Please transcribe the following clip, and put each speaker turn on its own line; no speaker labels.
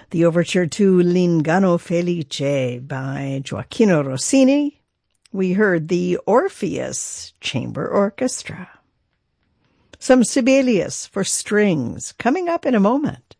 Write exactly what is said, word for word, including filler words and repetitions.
The overture to L'Inganno Felice by Gioacchino Rossini. We heard the Orpheus Chamber Orchestra. Some Sibelius for strings coming up in a moment.